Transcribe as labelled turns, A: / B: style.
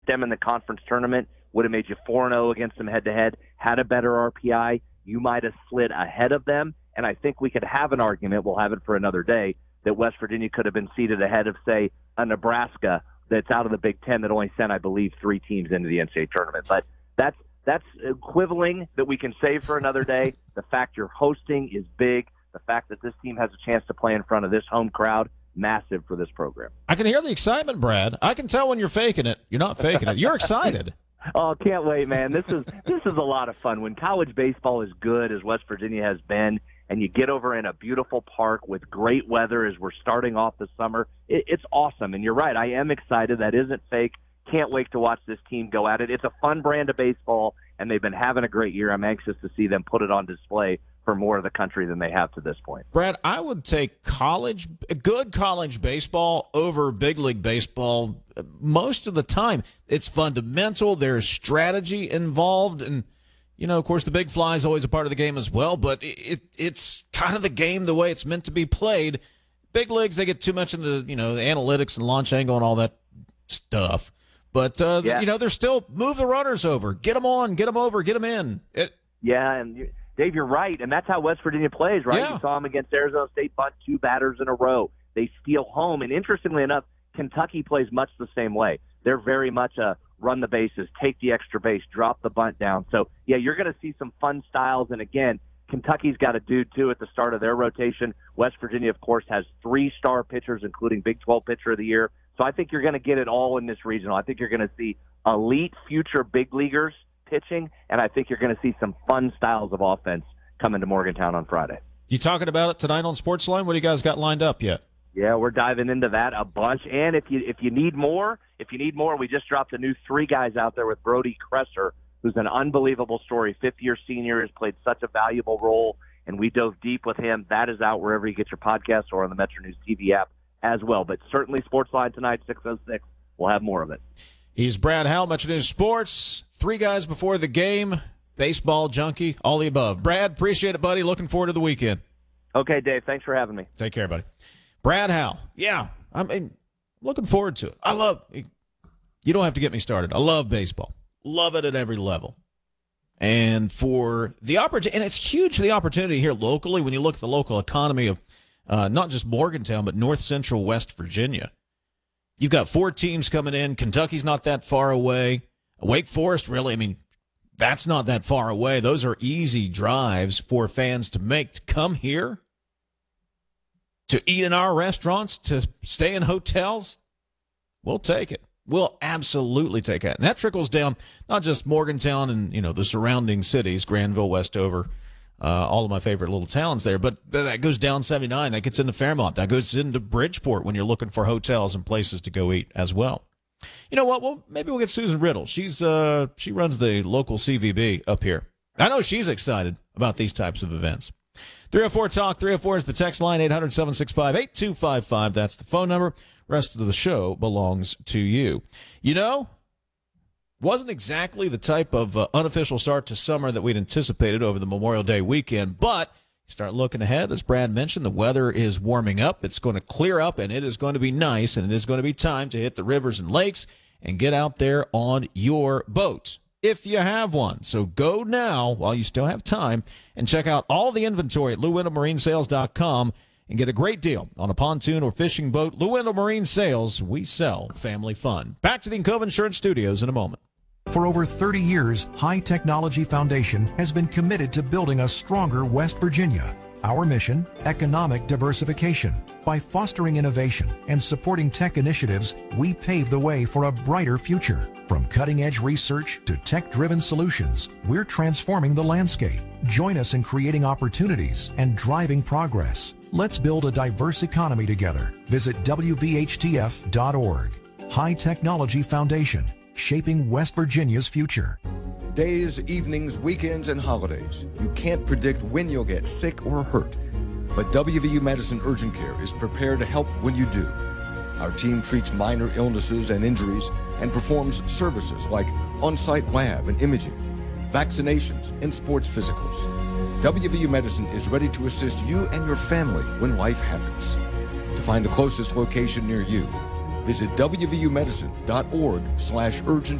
A: them in the conference tournament, would have made you 4-0 against them head-to-head, had a better RPI, you might have slid ahead of them. And I think we could have an argument, we'll have it for another day, that West Virginia could have been seated ahead of, say, a Nebraska that's out of the Big Ten that only sent, I believe, 3 teams into the NCAA tournament. But that's equivalent that we can save for another day. The fact you're hosting is big. The fact that this team has a chance to play in front of this home crowd, massive for this program.
B: I can hear the excitement, Brad. I can tell when you're faking it. You're not faking it. You're excited.
A: Oh, can't wait, man. This is a lot of fun. When college baseball is good, as West Virginia has been, and you get over in a beautiful park with great weather as we're starting off the summer, it's awesome. And you're right, I am excited. That isn't fake. Can't wait to watch this team go at it. It's a fun brand of baseball, and they've been having a great year. I'm anxious to see them put it on display for more of the country than they have to this point.
B: Brad, I would take good college baseball over big league baseball most of the time. It's fundamental. There's strategy involved, and of course, the big fly is always a part of the game as well, but it's kind of the game the way it's meant to be played. Big leagues, they get too much into the analytics and launch angle and all that stuff. But, they're still move the runners over. Get them on, get them over, get them in.
A: And Dave, you're right, and that's how West Virginia plays, right?
B: Yeah.
A: You saw them against Arizona State bunt 2 batters in a row. They steal home, and interestingly enough, Kentucky plays much the same way. They're very much a run the bases, take the extra base, drop the bunt down. So, yeah, you're going to see some fun styles, and again, Kentucky's got a dude, too, at the start of their rotation. West Virginia, of course, has 3 star pitchers, including Big 12 Pitcher of the Year. So I think you're going to get it all in this regional. I think you're going to see elite future big leaguers pitching, and I think you're going to see some fun styles of offense coming to Morgantown on Friday.
B: You talking about it tonight on Sportsline? What do you guys got lined up yet?
A: Yeah, we're diving into that a bunch. And if you need more, we just dropped a new 3 guys out there with Brody Kresser, who's an unbelievable story. 5th-year senior, has played such a valuable role, and we dove deep with him. That is out wherever you get your podcasts or on the Metro News TV app as well. But certainly Sportsline tonight, 6:06. We'll have more of it.
B: He's Brad Howell, Metro News Sports. 3 guys before the game, baseball junkie, all the above. Brad, appreciate it, buddy. Looking forward to the weekend.
A: Okay, Dave. Thanks for having me.
B: Take care, buddy. Brad Howell. Yeah, looking forward to it. You don't have to get me started. I love baseball. Love it at every level. And for the opportunity, and it's huge for the opportunity here locally when you look at the local economy of not just Morgantown, but north central West Virginia. You've got 4 teams coming in. Kentucky's not that far away. Wake Forest, really, that's not that far away. Those are easy drives for fans to make to come here, to eat in our restaurants, to stay in hotels. We'll take it. We'll absolutely take it. And that trickles down not just Morgantown and, the surrounding cities, Granville, Westover, all of my favorite little towns there, but that goes down 79. That gets into Fairmont. That goes into Bridgeport when you're looking for hotels and places to go eat as well. You know what? Well, maybe we'll get Susan Riddle. She runs the local CVB up here. I know she's excited about these types of events. 304 Talk. 304 is the text line. 800-765-8255. That's the phone number. Rest of the show belongs to you. Wasn't exactly the type of unofficial start to summer that we'd anticipated over the Memorial Day weekend, but start looking ahead. As Brad mentioned, the weather is warming up. It's going to clear up, and it is going to be nice, and it is going to be time to hit the rivers and lakes and get out there on your boat, if you have one. So go now while you still have time and check out all the inventory at LouWendellMarineSales.com and get a great deal on a pontoon or fishing boat. Lou Wendell Marine Sales, we sell family fun. Back to the Encova Insurance Studios in a moment.
C: For over 30 years, High Technology Foundation has been committed to building a stronger West Virginia. Our mission, economic diversification. By fostering innovation and supporting tech initiatives, we pave the way for a brighter future. From cutting-edge research to tech-driven solutions, we're transforming the landscape. Join us in creating opportunities and driving progress. Let's build a diverse economy together. Visit WVHTF.org. High Technology Foundation, shaping West Virginia's future.
D: Days, evenings, weekends, and holidays. You can't predict when you'll get sick or hurt. But WVU Medicine Urgent Care is prepared to help when you do. Our team treats minor illnesses and injuries and performs services like on-site lab and imaging, vaccinations, and sports physicals. WVU Medicine is ready to assist you and your family when life happens. To find the closest location near you, Visit wvumedicine.org/urgent